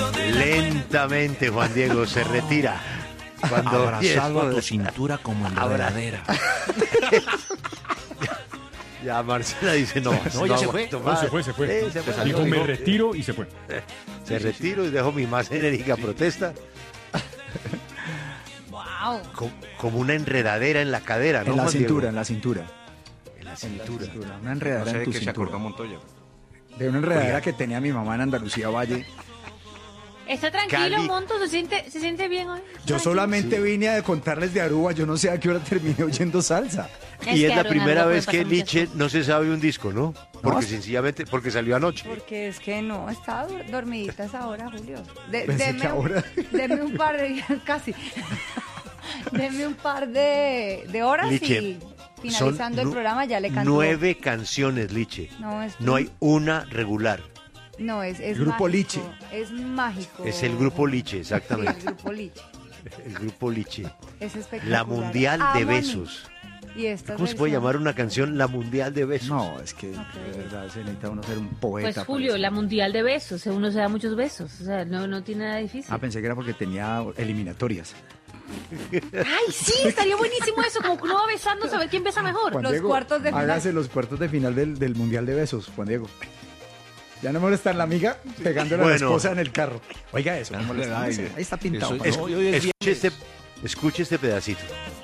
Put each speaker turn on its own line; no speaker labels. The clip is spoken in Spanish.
Lentamente Juan Diego se retira. Cuando
Abrazado a tu cintura como enredadera.
Ya Marcela dice no
ya se fue.
aguanto más.
Se fue.
Se salió,
Dijo, me
dijo,
retiro y se fue.
se retiro y dejo mi más enérgica protesta.
Wow.
Como una enredadera en la cadera, ¿no,
En la
Juan
cintura,
Diego?
en la cintura.
En la cintura.
Una enredadera
No sé
en
de
tu
qué se
cintura.
acordó Montoya.
De una enredadera
Oiga.
que tenía mi mamá en Andalucía Valle.
¿Está tranquilo,
Cali.
Monto? ¿Se siente bien hoy?
Yo solamente vine a contarles de Aruba, yo no sé a qué hora terminé oyendo salsa.
Y es la
Aaron,
primera
Aruba
vez
puede
que
pasar muchas
Liche no se sabe un disco, ¿no? Porque
No.
sencillamente, porque salió anoche.
Porque es que no, estaba dormidita esa hora, Julio.
Pensé que ahora.
Deme un par de, casi. Deme un par de horas
Liche,
y finalizando el
nu-
programa ya le canto.
9 canciones, Liche. No hay una regular.
No, es
Grupo
mágico,
Liche.
Es mágico.
Es el grupo Liche,
Sí,
exactamente.
el grupo Liche.
El grupo Liche.
Es espectacular.
La Mundial de
Amo a mi-
Besos.
Y estas
¿Cómo se puede
versiones-
llamar una canción La Mundial de Besos?
No, es que de verdad se necesita uno ser un poeta.
Pues
para
Julio,
eso.
la mundial de besos, uno se da muchos besos, o sea, no tiene nada difícil.
Ah, pensé que era porque tenía eliminatorias.
Ay, sí, estaría buenísimo eso, como que uno va besándose a ver quién besa mejor.
Juan
Los
Diego,
cuartos de final.
Hágase los cuartos de final del Mundial de Besos, Juan Diego. Ya no molesta la amiga pegándole a la
Bueno.
esposa en el carro. Oiga eso, no molesta.
Ay,
Ahí está pintado.
eso-
para
es-
no-
hoy es
Escuche este pedacito.